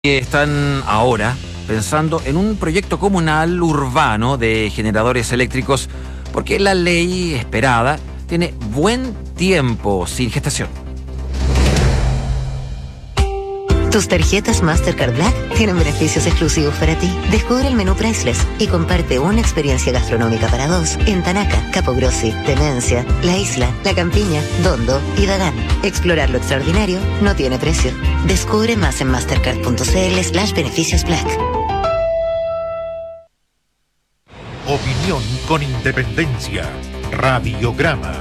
Que están ahora pensando en un proyecto comunal urbano de generadores eléctricos porque la ley esperada tiene buen tiempo sin gestación. Tus tarjetas Mastercard Black tienen beneficios exclusivos para ti. Descubre el menú Priceless y comparte una experiencia gastronómica para dos en Tanaca, Capo Grossi, Tenencia, La Isla, La Campiña, Dondo y Dagán. Explorar lo extraordinario no tiene precio. Descubre más en mastercard.cl/beneficios Black. Opinión con independencia. Radiograma.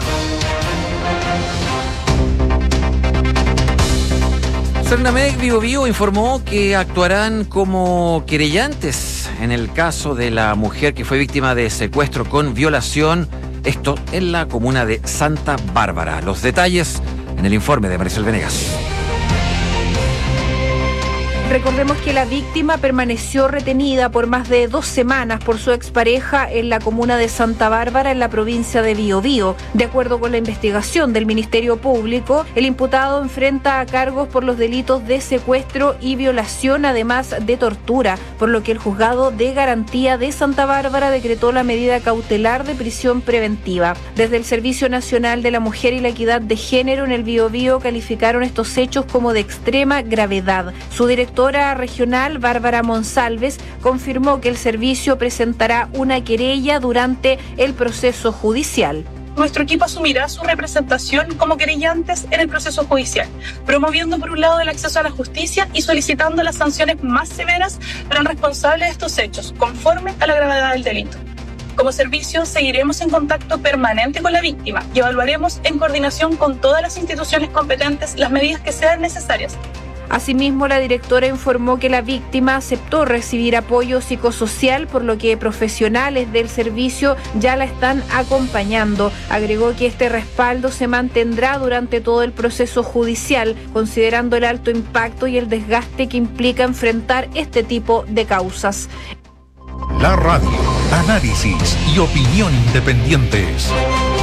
Cernamec Biobío informó que actuarán como querellantes en el caso de la mujer que fue víctima de secuestro con violación, esto en la comuna de Santa Bárbara. Los detalles en el informe de Maricel Venegas. Recordemos que la víctima permaneció retenida por más de 2 semanas por su expareja en la comuna de Santa Bárbara, en la provincia de Biobío. De acuerdo con la investigación del Ministerio Público, el imputado enfrenta cargos por los delitos de secuestro y violación, además de tortura, por lo que el Juzgado de Garantía de Santa Bárbara decretó la medida cautelar de prisión preventiva. Desde el Servicio Nacional de la Mujer y la Equidad de Género en el Biobío calificaron estos hechos como de extrema gravedad. Su directora regional, Bárbara Monsalves, confirmó que el servicio presentará una querella durante el proceso judicial. Nuestro equipo asumirá su representación como querellantes en el proceso judicial, promoviendo por un lado el acceso a la justicia y solicitando las sanciones más severas para el responsable de estos hechos, conforme a la gravedad del delito. Como servicio, seguiremos en contacto permanente con la víctima y evaluaremos en coordinación con todas las instituciones competentes las medidas que sean necesarias. Asimismo, la directora informó que la víctima aceptó recibir apoyo psicosocial, por lo que profesionales del servicio ya la están acompañando. Agregó que este respaldo se mantendrá durante todo el proceso judicial, considerando el alto impacto y el desgaste que implica enfrentar este tipo de causas. La radio, análisis y opinión independientes.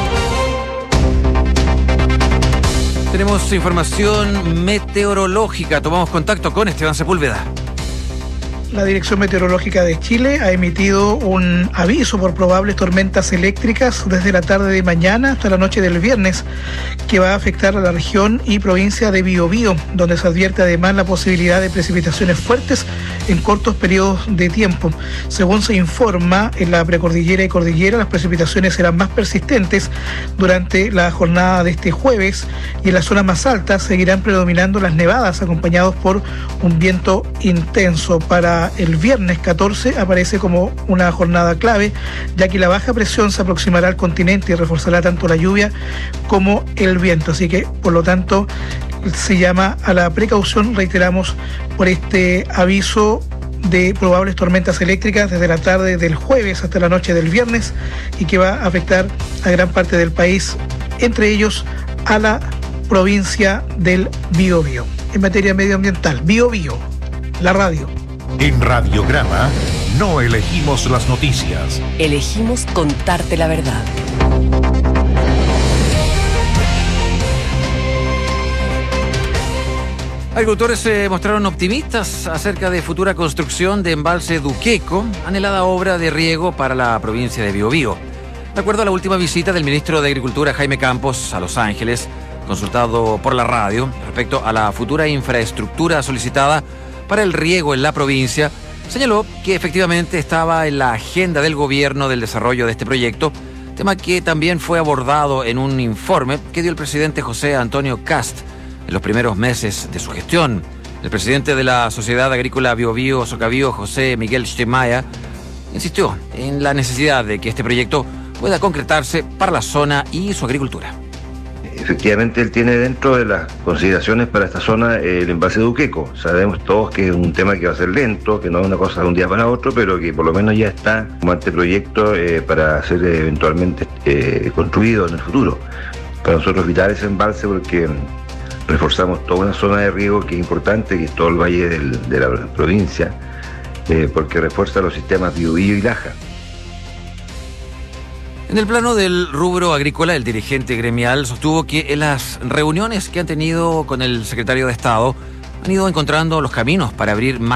Tenemos información meteorológica. Tomamos contacto con Esteban Sepúlveda. La Dirección Meteorológica de Chile ha emitido un aviso por probables tormentas eléctricas desde la tarde de mañana hasta la noche del viernes, que va a afectar a la región y provincia de Biobío, donde se advierte además la posibilidad de precipitaciones fuertes en cortos periodos de tiempo. Según se informa, en la precordillera y cordillera las precipitaciones serán más persistentes durante la jornada de este jueves, y en las zonas más altas seguirán predominando las nevadas, acompañados por un viento intenso. Para el viernes 14 aparece como una jornada clave, ya que la baja presión se aproximará al continente y reforzará tanto la lluvia como el viento. Así que, por lo tanto, se llama a la precaución, reiteramos, por este aviso de probables tormentas eléctricas desde la tarde del jueves hasta la noche del viernes, y que va a afectar a gran parte del país, entre ellos a la provincia del Biobío. En materia medioambiental, Biobío, la radio. En Radiograma no elegimos las noticias. Elegimos contarte la verdad. Agricultores se mostraron optimistas acerca de futura construcción de embalse Duqueco, anhelada obra de riego para la provincia de Biobío. De acuerdo a la última visita del ministro de Agricultura, Jaime Campos, a Los Ángeles, consultado por la radio respecto a la futura infraestructura solicitada para el riego en la provincia, señaló que efectivamente estaba en la agenda del gobierno del desarrollo de este proyecto, tema que también fue abordado en un informe que dio el presidente José Antonio Kast en los primeros meses de su gestión. El presidente de la Sociedad Agrícola Biobío Socabío, José Miguel Stemaya, insistió en la necesidad de que este proyecto pueda concretarse para la zona y su agricultura. Efectivamente, él tiene dentro de las consideraciones para esta zona el embalse Duqueco. Sabemos todos que es un tema que va a ser lento, que no es una cosa de un día para otro, pero que por lo menos ya está como anteproyecto para ser eventualmente construido en el futuro. Para nosotros es vital ese embalse porque reforzamos toda una zona de riego que es importante, que es todo el valle de la provincia, porque refuerza los sistemas Biobío y Laja. En el plano del rubro agrícola, el dirigente gremial sostuvo que en las reuniones que han tenido con el secretario de Estado han ido encontrando los caminos para abrir más